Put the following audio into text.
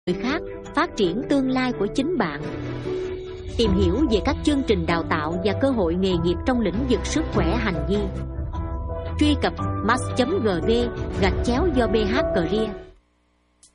người khác, phát triển tương lai của chính bạn. Tìm hiểu về các chương trình đào tạo và cơ hội nghề nghiệp trong lĩnh vực sức khỏe hành vi. Truy cập max.gv/do BH Career.